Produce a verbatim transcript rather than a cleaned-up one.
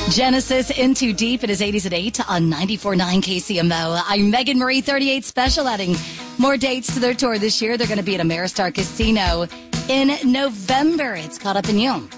Genesis Into Deep. It is eighties at eight on ninety-four point nine K C M O. I'm Megan Marie, thirty-eight Special, adding more dates to their tour this year. They're going to be at Ameristar Casino in November. It's caught up in you.